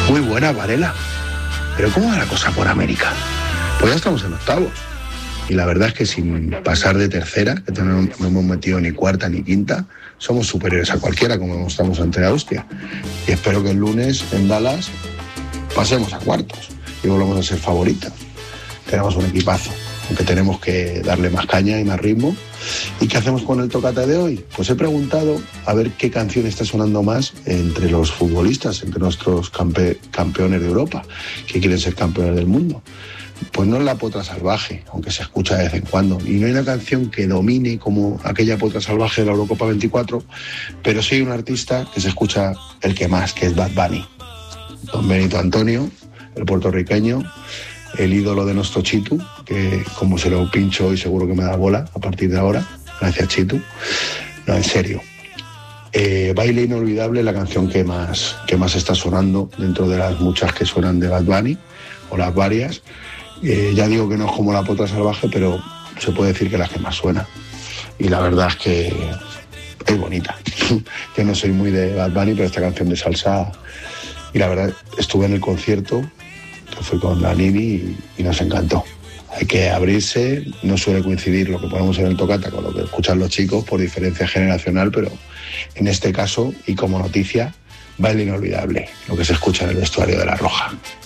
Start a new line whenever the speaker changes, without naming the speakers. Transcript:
Muy buena, Varela. Pero ¿cómo va la cosa por América? Pues ya estamos en octavos. Y la verdad es que sin pasar de tercera, que no hemos metido ni cuarta ni quinta, somos superiores a cualquiera, como estamos ante Austria. Y espero que el lunes en Dallas pasemos a cuartos y volvamos a ser favoritas. Tenemos un equipazo, aunque tenemos que darle más caña y más ritmo. ¿Y qué hacemos con el tocata de hoy? Pues he preguntado a ver qué canción está sonando más entre los futbolistas, entre nuestros campeones de Europa, que quieren ser campeones del mundo. Pues no es la Potra Salvaje, aunque se escucha de vez en cuando. Y no hay una canción que domine como aquella Potra Salvaje de la Eurocopa 24, pero sí hay un artista que se escucha el que más, que es Bad Bunny. Don Benito Antonio, el puertorriqueño, el ídolo de nuestro Chitu, que como se lo pincho hoy seguro que me da bola a partir de ahora. Gracias, Chitu. No, en serio. Baile Inolvidable, la canción que más está sonando dentro de las muchas que suenan de Bad Bunny, o las varias. Ya digo que no es como la Potra Salvaje, pero se puede decir que es la que más suena. Y la verdad es que es bonita. Yo no soy muy de Bad Bunny, pero esta canción de salsa... Y la verdad, estuve en el concierto, que fue con la Nini, y nos encantó. Hay que abrirse, no suele coincidir lo que ponemos en el tocata con lo que escuchan los chicos por diferencia generacional, pero en este caso, y como noticia, Baile Inolvidable, lo que se escucha en el vestuario de La Roja.